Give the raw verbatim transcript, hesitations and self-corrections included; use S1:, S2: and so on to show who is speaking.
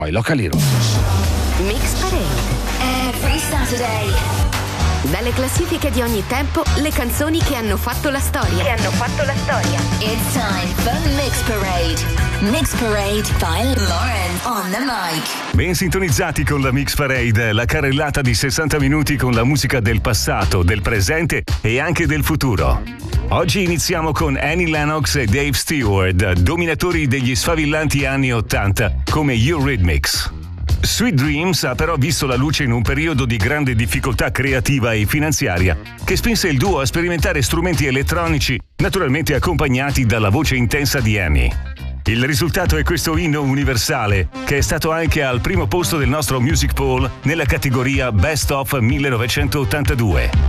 S1: Poi Locali Rock.
S2: Mix Parade. Every Saturday. Dalle classifiche di ogni tempo, le canzoni che hanno fatto la storia. Che hanno fatto la storia. It's time for Mix Parade. Mix Parade by Lauren on the mic.
S3: Ben sintonizzati con la Mix Parade, la carrellata di sessanta minuti con la musica del passato, del presente e anche del futuro. Oggi iniziamo con Annie Lennox e Dave Stewart, dominatori degli sfavillanti anni ottanta, come Eurythmics. Sweet Dreams ha però visto la luce in un periodo di grande difficoltà creativa e finanziaria, che spinse il duo a sperimentare strumenti elettronici, naturalmente accompagnati dalla voce intensa di Annie. Il risultato è questo inno universale, che è stato anche al primo posto del nostro Music Poll nella categoria Best of millenovecentottantadue.